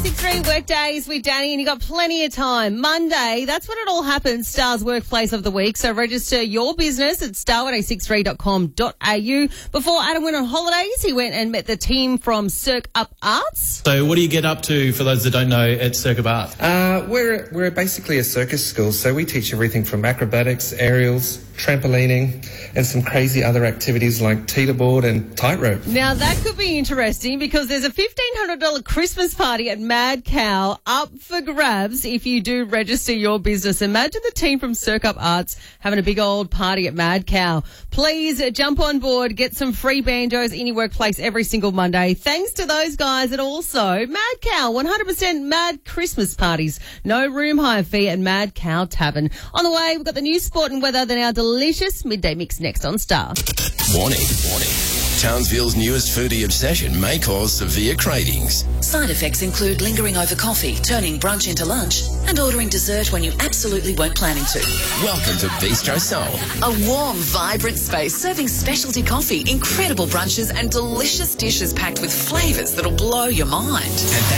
863 workdays with Danny, and you got plenty of time. Monday, that's when it all happens, Star's Workplace of the Week. So register your business at star863.com.au. Before Adam went on holidays, he went and met the team from Cirque Up Arts. So what do you get up to, for those that don't know, at Cirque Up Arts? We're basically a circus school, so we teach everything from acrobatics, aerials, trampolining, and some crazy other activities like teeterboard and tightrope. Now, that could be interesting because there's a $1,500 Christmas party at Mad Cow up for grabs if you do register your business. Imagine the team from Cirque Up Arts having a big old party at Mad Cow. Please jump on board, get some free banjos in your workplace every single Monday. Thanks to those guys, and also Mad Cow, 100% Mad Christmas parties. No room hire fee at Mad Cow Tavern. On the way, we've got the new sport and weather, then our delicious midday mix next on Star. Warning. Townsville's newest foodie obsession may cause severe cravings. Side effects include lingering over coffee, turning brunch into lunch, and ordering dessert when you absolutely weren't planning to. Welcome to Bistro Soul. A warm, vibrant space serving specialty coffee, incredible brunches, and delicious dishes packed with flavours that'll blow your mind. And